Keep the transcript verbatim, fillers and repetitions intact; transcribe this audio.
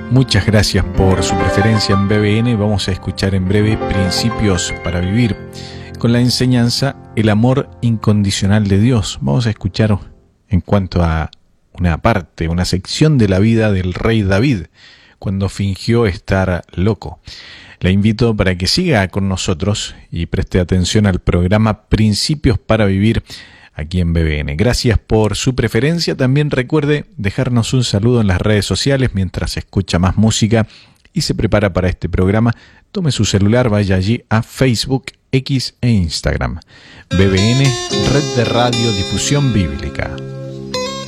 Muchas gracias por su preferencia en B B N. Vamos a escuchar en breve Principios para Vivir, con la enseñanza El amor incondicional de Dios. Vamos a escuchar en cuanto a una parte, una sección de la vida del rey David, cuando fingió estar loco. Le invito para que siga con nosotros y preste atención al programa Principios para Vivir aquí en B B N. Gracias por su preferencia. También recuerde dejarnos un saludo en las redes sociales mientras escucha más música y se prepara para este programa. Tome su celular, vaya allí a Facebook, X e Instagram. B B N, Red de Radio Difusión Bíblica.